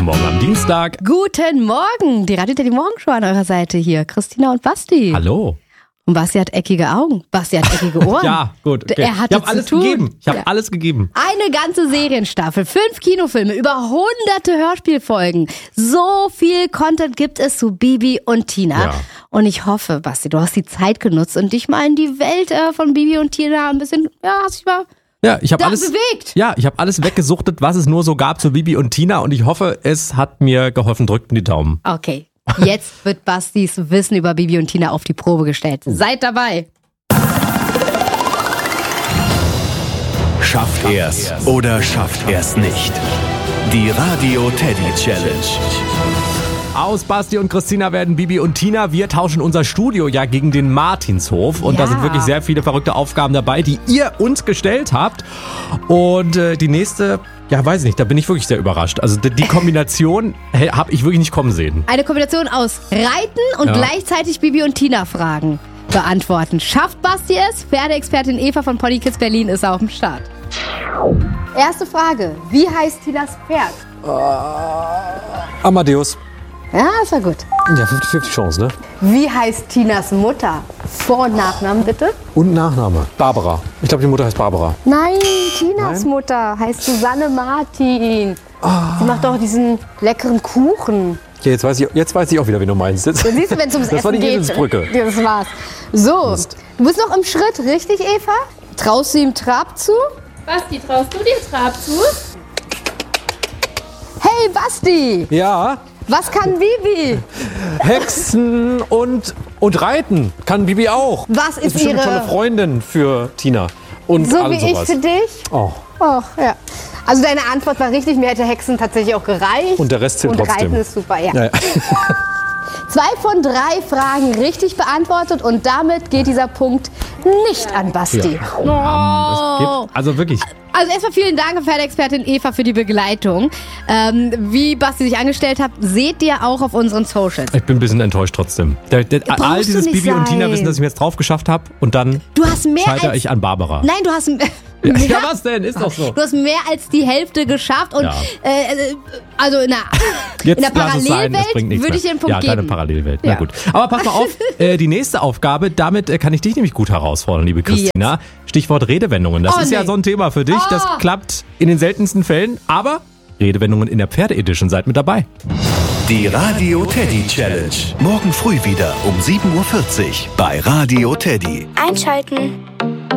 Guten Morgen am Dienstag. Guten Morgen, die Radio Teddy Morgenshow an eurer Seite hier. Christina und Basti. Hallo. Und Basti hat eckige Augen. Basti hat eckige Ohren. Ja, gut. Okay. Er hat Ich habe alles gegeben. Alles gegeben. Eine ganze Serienstaffel, 5 Kinofilme, über 100 Hörspielfolgen. So viel Content gibt es zu Bibi und Tina. Ja. Und ich hoffe, Basti, du hast die Zeit genutzt und dich mal in die Welt von Bibi und Tina ein bisschen, hast dich mal Ja, ich habe alles bewegt. Ja, ich habe alles weggesuchtet, was es nur so gab zu Bibi und Tina und ich hoffe, es hat mir geholfen. Drückt in die Daumen. Okay, jetzt wird Bastis Wissen über Bibi und Tina auf die Probe gestellt. Seid dabei. Schafft er's oder schafft er's nicht? Die Radio Teddy Challenge. Aus Basti und Christina werden Bibi und Tina. Wir tauschen unser Studio ja gegen den Martinshof. Und da sind wirklich sehr viele verrückte Aufgaben dabei, die ihr uns gestellt habt. Und die nächste, weiß ich nicht, da bin ich wirklich sehr überrascht. Also die Kombination habe ich wirklich nicht kommen sehen. Eine Kombination aus Reiten und gleichzeitig Bibi und Tina Fragen beantworten. Schafft Basti es? Pferdeexpertin Eva von Pony Kids Berlin ist auf dem Start. Erste Frage. Wie heißt Tinas Pferd? Amadeus. Ja, das war gut. Ja, 50-50 Chance, ne? Wie heißt Tinas Mutter? Vor- und Nachnamen bitte? Und Nachname. Barbara. Ich glaube, die Mutter heißt Barbara. Nein, Tinas Mutter heißt Susanne Martin. Sie macht doch diesen leckeren Kuchen. Ja, jetzt weiß ich auch wieder, wen du meinst. Dann siehst du, wenn es ums Das Essen war die geht. Eselsbrücke. Ja, das war's. So, du bist noch im Schritt, richtig, Eva? Traust du ihm Trab zu? Basti, traust du dir Trab zu? Hey, Basti! Ja, Was kann Bibi? Hexen und Reiten kann Bibi auch. Was ist bestimmt eine ihre... tolle Freundin für Tina. Und So all wie ich sowas. für dich? Oh. Oh, ja. Also deine Antwort war richtig, mir hätte Hexen tatsächlich auch gereicht. Und der Rest zählt Und trotzdem. Reiten ist super, ja. Ja. 2 von 3 Fragen richtig beantwortet und damit geht dieser Punkt nicht an Basti. Also wirklich. Also erstmal vielen Dank, Pferdeexpertin Eva, für die Begleitung. Wie Basti sich angestellt hat, seht ihr auch auf unseren Socials. Ich bin ein bisschen enttäuscht trotzdem. All du dieses nicht Bibi und Tina sein. wissen, dass ich mir jetzt drauf geschafft habe und dann Du hast mehr scheitere als... ich an Barbara. Nein, du hast... Ja, was denn? Ist doch so. Du hast mehr als die Hälfte geschafft und Ja. Also in der Jetzt lass es sein, Parallelwelt es bringt nichts würde ich mehr. dir einen Punkt geben. Ja, keine Parallelwelt. Na Ja. gut. Aber pass mal auf, die nächste Aufgabe, damit kann ich dich nämlich gut herausfordern, liebe Christina. Stichwort Redewendungen. Das ist ja so ein Thema für dich. Das klappt in den seltensten Fällen, aber Redewendungen in der Pferde-Edition, seid mit dabei. Die Radio Teddy Challenge. Morgen früh wieder um 7:40 Uhr bei Radio Teddy. Einschalten.